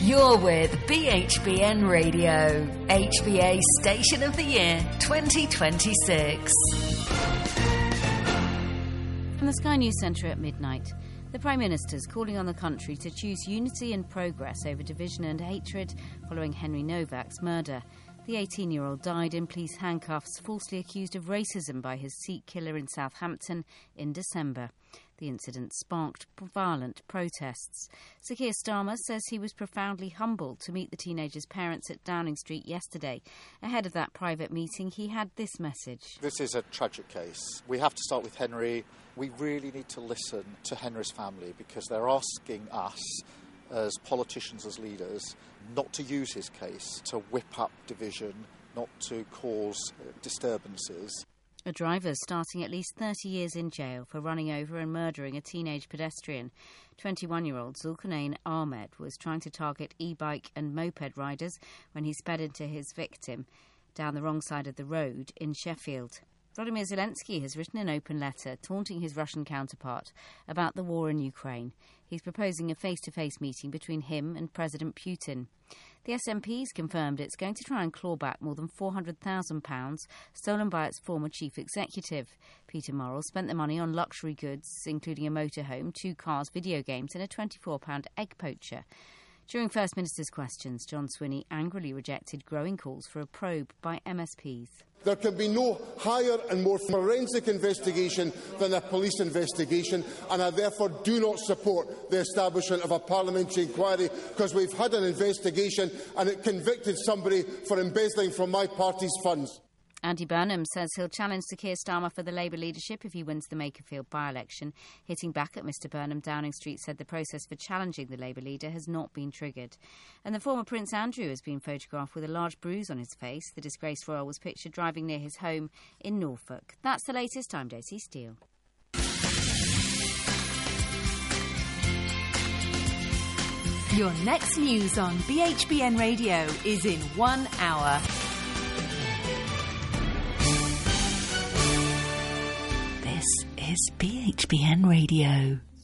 You're with BHBN Radio, HBA Station of the Year 2026. From the Sky News Centre at midnight, the Prime Minister's calling on the country to choose unity and progress over division and hatred following Henry Novak's murder. The 18-year-old died in police handcuffs, falsely accused of racism by his Sikh killer in Southampton in December. The incident sparked violent protests. Sir Keir Starmer says he was profoundly humbled to meet the teenager's parents at Downing Street yesterday. Ahead of that private meeting, he had this message. This is a tragic case. We have to start with Henry. We really need to listen to Henry's family because they're asking us, as politicians, as leaders, not to use his case to whip up division, not to cause disturbances. A driver starting at least 30 years in jail for running over and murdering a teenage pedestrian. 21-year-old Zulkarnain Ahmed was trying to target e-bike and moped riders when he sped into his victim down the wrong side of the road in Sheffield. Volodymyr Zelensky has written an open letter taunting his Russian counterpart about the war in Ukraine. He's proposing a face-to-face meeting between him and President Putin. The SNP's confirmed it's going to try and claw back more than £400,000 stolen by its former chief executive. Peter Murrell spent the money on luxury goods, including a motorhome, 2 cars, video games and a £24 egg poacher. During First Minister's questions, John Swinney angrily rejected growing calls for a probe by MSPs. There can be no higher and more forensic investigation than a police investigation, and I therefore do not support the establishment of a parliamentary inquiry because we've had an investigation and it convicted somebody for embezzling from my party's funds. Andy Burnham says he'll challenge Sir Keir Starmer for the Labour leadership if he wins the Makerfield by-election. Hitting back at Mr Burnham, Downing Street said the process for challenging the Labour leader has not been triggered. And the former Prince Andrew has been photographed with a large bruise on his face. The disgraced royal was pictured driving near his home in Norfolk. That's the latest. I'm Daisy Steele. Your next news on BHBN Radio is in 1 hour. This is BHBN Radio.